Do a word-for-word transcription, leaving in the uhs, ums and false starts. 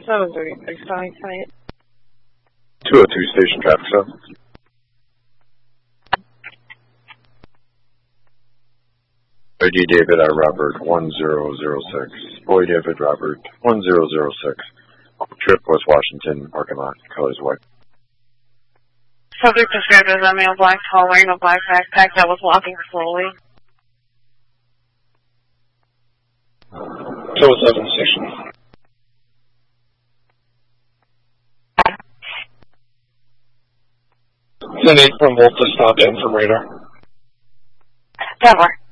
seven thirty-six, County Tonight. two oh two Station Traffic Stop. I D David R. Robert one zero zero six. Boy David Robert one zero zero six. Trip West Washington, parking lot, colors white. Subject described as a male black, tall, wearing a black backpack that was walking slowly. two oh seven Station. ten eight from Volta, stop in for radar. Denver.